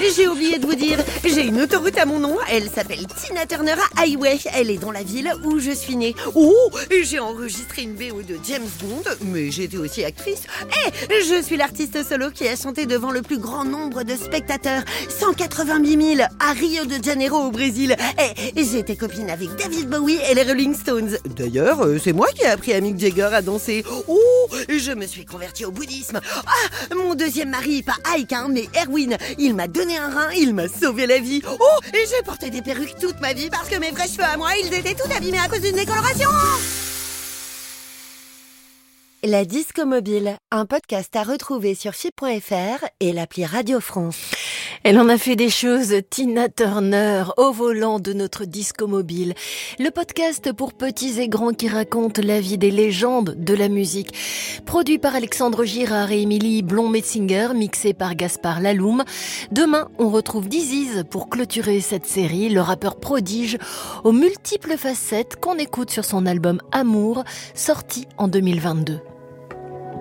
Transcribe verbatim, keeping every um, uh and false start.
j'ai oublié de vous dire, j'ai une autoroute à mon nom, elle s'appelle Tina Turner Highway, elle est dans la ville où je suis née. Oh, j'ai enregistré une B O de James Bond, mais j'étais aussi actrice. Et je suis l'artiste solo qui a chanté devant le plus grand nombre de spectateurs, cent quatre-vingt-dix mille, à Rio de Janeiro au Brésil. Et j'étais copine avec David Bowie et les Rolling Stones. D'ailleurs, c'est moi qui ai appris à Mick Jagger à danser. Oh, je me suis convertie au bouddhisme. Ah, mon deuxième mari, pas Ike, hein, mais Erwin, il m'a donné un rein, il m'a sauvé la vie. Oh, et j'ai porté des perruques toute ma vie parce que mes vrais cheveux à moi, ils étaient tout abîmés à cause d'une décoloration. La Disco Mobile, un podcast à retrouver sur chypre point f r et l'appli Radio France. Elle en a fait des choses, Tina Turner, au volant de notre Disco Mobile. Le podcast pour petits et grands qui raconte la vie des légendes de la musique. Produit par Alexandre Girard et Émilie Blond-Metzinger, mixé par Gaspard Laloum. Demain, on retrouve Diziz pour clôturer cette série, le rappeur prodige aux multiples facettes qu'on écoute sur son album Amour, sorti en deux mille vingt-deux.